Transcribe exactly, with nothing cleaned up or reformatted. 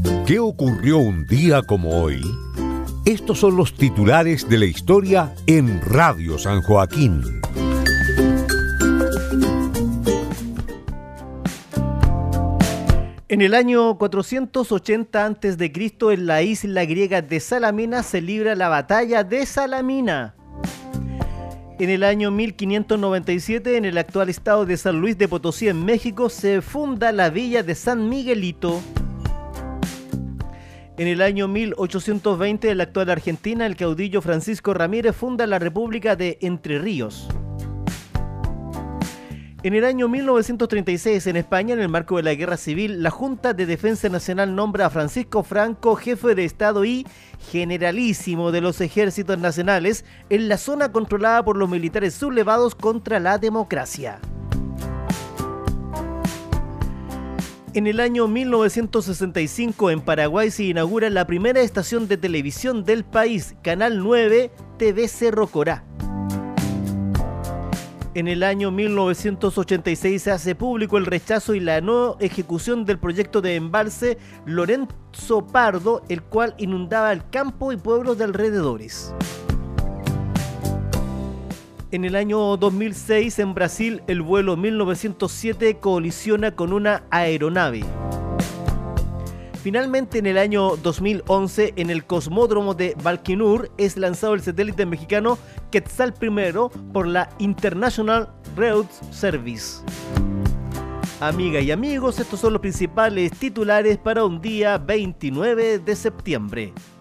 ¿Qué ocurrió un día como hoy? Estos son los titulares de la historia en Radio San Joaquín. En el año cuatrocientos ochenta antes de Cristo, en la isla griega de Salamina se libra la batalla de Salamina. En el año mil quinientos noventa y siete, en el actual estado de San Luis de Potosí, en México, se funda la villa de San Miguelito. En el año mil ochocientos veinte, en la actual Argentina, el caudillo Francisco Ramírez funda la República de Entre Ríos. En el año mil novecientos treinta y seis, en España, en el marco de la Guerra Civil, la Junta de Defensa Nacional nombra a Francisco Franco jefe de Estado y generalísimo de los ejércitos nacionales en la zona controlada por los militares sublevados contra la democracia. En el año mil novecientos sesenta y cinco, en Paraguay, se inaugura la primera estación de televisión del país, Canal nueve, T V Cerro Corá. En el año mil novecientos ochenta y seis se hace público el rechazo y la no ejecución del proyecto de embalse Lorenzo Pardo, el cual inundaba el campo y pueblos de alrededores. En el año dos mil seis, en Brasil, el vuelo mil novecientos siete colisiona con una aeronave. Finalmente, en el año dos mil once, en el cosmódromo de Baikonur, es lanzado el satélite mexicano Quetzal primero por la International Routes Service. Amigas y amigos, estos son los principales titulares para un día veintinueve de septiembre.